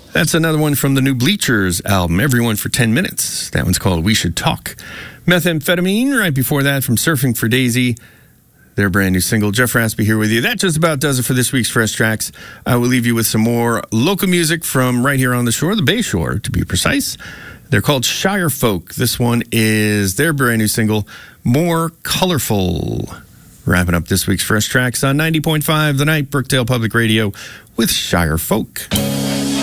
That's another one from the new Bleachers album, Everyone for 10 Minutes. That one's called We Should Talk. Methamphetamine, right before that, from Surfing for Daisy. Their brand new single. Jeff Raspy here with you. That just about does it for this week's Fresh Tracks. I will leave you with some more local music from right here on the shore, the Bay Shore, to be precise. They're called Shire Folk. This one is their brand new single, More Colorful. Wrapping up this week's Fresh Tracks on 90.5 The Night, Brookdale Public Radio with Shire Folk.